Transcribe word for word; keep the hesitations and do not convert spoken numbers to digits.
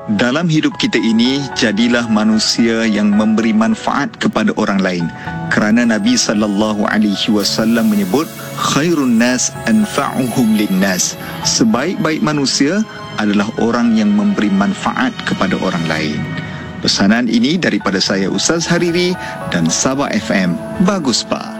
Dalam hidup kita ini, jadilah manusia yang memberi manfaat kepada orang lain. Kerana Nabi sallallahu alaihi wasallam menyebut, khairun nas anfa'uhum linnas. Sebaik-baik manusia adalah orang yang memberi manfaat kepada orang lain. Pesanan ini daripada saya Ustaz Hariri dan Sabah F M. Bagus, Pak.